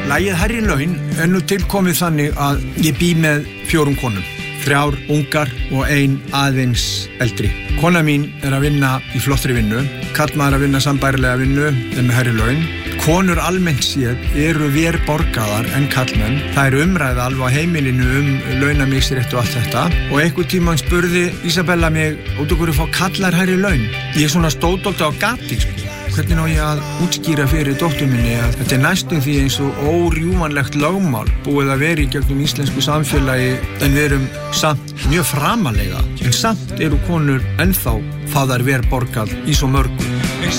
Lagið Hærri laun nú tilkomið þannig að ég bý með 4 konum. 3 ungar og 1 aðeins eldri. Kona mín að vinna í flottri vinnu, karlmaður að vinna sambærilega vinnu með hærri laun. Konur almennt séð eru verr borgaðar en karlmenn. Það umræða alveg á heimilinu launamisrétt og allt þetta. Og einhvern tímann spurði Isabella mig, út okkur fá kallar hærri laun? Ég svona stóð dálítið á gati, Hvernig á ég að útskýra fyrir dóttur minni að þetta næstum því eins og órjúfanlegt lögmál búið að vera í gegnum íslensku samfélagi en við erum samt mjög framalega en samt eru konur ennþá það verð borgað í svo mörgum.